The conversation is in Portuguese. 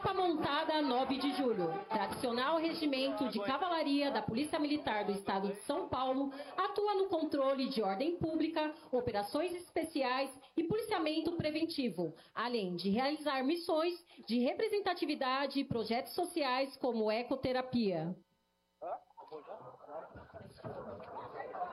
Tropa Montada 9 de Julho, tradicional regimento de cavalaria da Polícia Militar do Estado de São Paulo, atua no controle de ordem pública, operações especiais e policiamento preventivo, além de realizar missões de representatividade e projetos sociais como ecoterapia.